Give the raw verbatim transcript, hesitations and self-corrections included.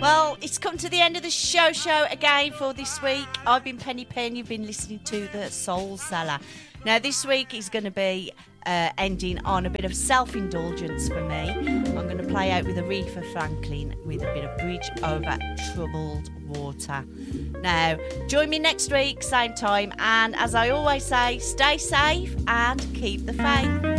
Well, it's come to the end of the show show again for this week. I've been Penny Penn. You've been listening to The Soul Seller. Now, this week is going to be uh, ending on a bit of self-indulgence for me. I'm going to play out with Aretha Franklin with a bit of Bridge Over Troubled Water. Now, join me next week, same time. And as I always say, stay safe and keep the faith.